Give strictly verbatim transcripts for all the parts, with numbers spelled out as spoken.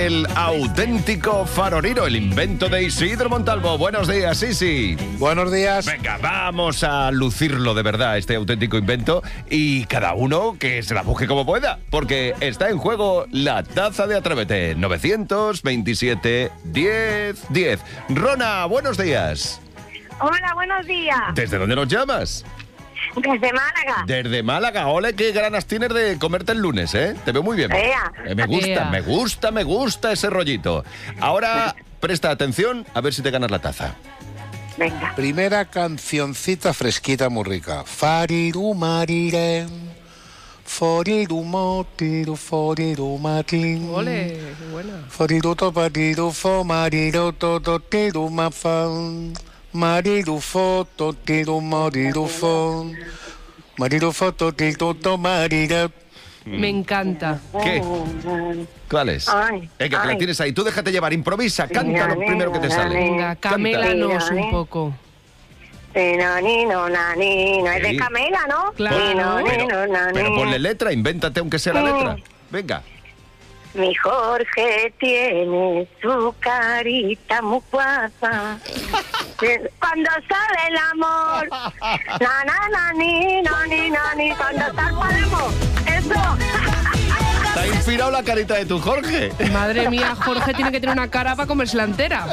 el auténtico farolino, el invento de Isidro Montalvo. Buenos días, Isi. Buenos días. Venga, vamos a lucirlo de verdad, este auténtico invento, y cada uno que se la busque como pueda, porque está en juego la taza de Atrévete. novecientos veintisiete, diez, diez. Rona, buenos días. Hola, buenos días. ¿Desde dónde nos llamas? Desde Málaga. Desde Málaga. Ole, qué ganas tienes de comerte el lunes, ¿eh? Te veo muy bien. Ea. Eh, me gusta, Ea. me gusta, me gusta ese rollito. Ahora, presta atención a ver si te ganas la taza. Venga. Primera cancioncita fresquita muy rica. Fariru marirem, foriru motiru, foriru matin. Ole, qué buena. Foriru to pariru fo, mariru to to tiru mafan. Mariru fo to tiru mariru fo. Mariru fo to tiru to mariru. Me encanta. ¿Qué? ¿Cuál es? Ay, Venga, que la ay. tienes ahí. Tú déjate llevar, improvisa, canta lo primero que te sale. Venga, camélanos Cántala. un poco. Nino, nino, nino. Es Sí. de Camela, ¿no? Claro. Nino, Pero, nino, nino. pero ponle letra, invéntate aunque sea la letra. Venga. Mi Jorge tiene su carita muy guapa. Cuando sale el amor. Na, na, na, ni, no, ni, no, ni. Cuando sale el amor. Eso. ¿Te ha inspirado la carita de tu Jorge? Madre mía, Jorge tiene que tener una cara para comerse la entera.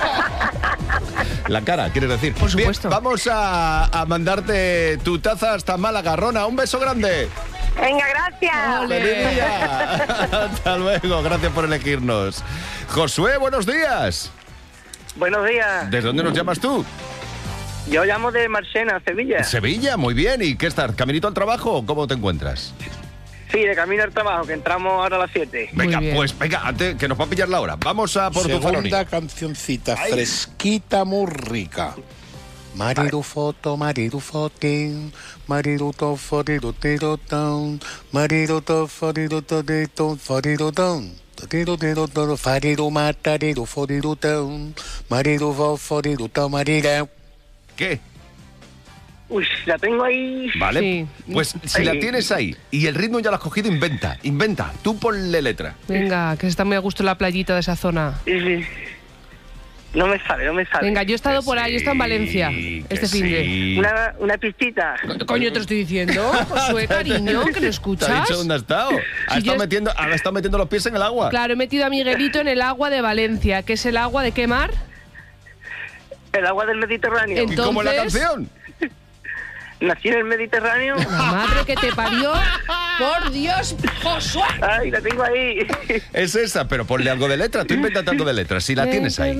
La cara, quieres decir. Por supuesto. Bien, vamos a, a mandarte tu taza hasta Málaga. Rona, un beso grande. Venga, gracias. Ole. ¡Feliz día! Hasta luego, gracias por elegirnos. Josué, buenos días. Buenos días. ¿Desde dónde nos llamas tú? Yo llamo de Marchena, Sevilla. Sevilla, muy bien. ¿Y qué estás? ¿Caminito al trabajo o cómo te encuentras? Sí, de camino al trabajo, que entramos ahora a las siete. Muy Venga, bien. pues venga, antes que nos va a pillar la hora. Vamos a por tu Segunda farolino. cancioncita Ay. fresquita muy rica. Mariru foto, mariru fotin, mariru to foriru tiro ton, mariru to foriru to ton, foriru ton. Tiro tiro tiro, fariru matariru foriru ton, mariru fo foriru to mariru. ¿Qué? Uy, la tengo ahí. Vale, Sí. pues si la Ay. tienes ahí y el ritmo ya lo has cogido, inventa, inventa. Tú ponle letra. Venga, que está muy a gusto la playita de esa zona. Sí, sí. No me sale, no me sale. Venga, yo he estado Que por ahí, yo he estado en Valencia sí, que este fin de. sí. Una, una pistita. Coño, te lo estoy diciendo. Josué, cariño, que lo ¿Te ha escuchas. dicho dónde ha estado? Ha, Si estado yo- metiendo, ha estado metiendo los pies en el agua. Claro, he metido a Miguelito en el agua de Valencia, que es el agua de qué mar. El agua del Mediterráneo. ¿Y cómo es la Entonces- canción? Nací en el Mediterráneo. La madre que te parió. Por Dios, Josué. Ay, la tengo ahí. Es esa, pero ponle algo de letra. Tú invéntate algo de letra, si la tienes ahí.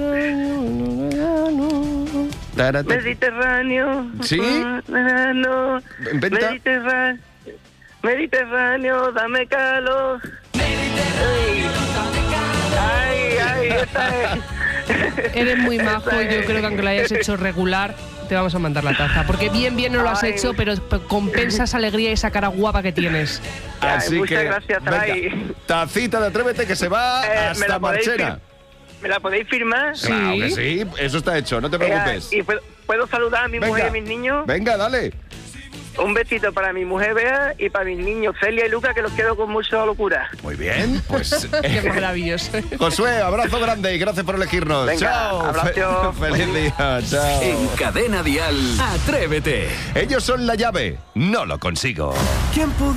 Tarata. Mediterráneo. ¿Sí? No. Inventa. Mediterráneo. Mediterráneo, dame calor. Ay, ay, esta es. Eres muy majo y yo creo que aunque lo hayas hecho regular, te vamos a mandar la taza. Porque bien, bien no lo has Ay. hecho, pero compensa esa alegría y esa cara guapa que tienes. Ay, Así muchas que, gracias, venga, Saray. tacita de Atrévete que se va Eh, ¿me hasta la podéis Marchena. fir- ¿Me la podéis firmar? Sí. Claro que sí, eso está hecho, no te Eh, preocupes. ¿Y puedo, puedo saludar a mi mujer y a mis niños? venga, dale. Un besito para mi mujer Bea y para mis niños Celia y Luca, que los quiero con mucha locura. Muy bien, pues... Qué eh, maravilloso. Josué, abrazo grande y gracias por elegirnos. Venga, Chao. abrazo. Fe- feliz día. Chao. En Cadena Dial, Atrévete. Ellos son la llave. No lo consigo. ¿Quién pudo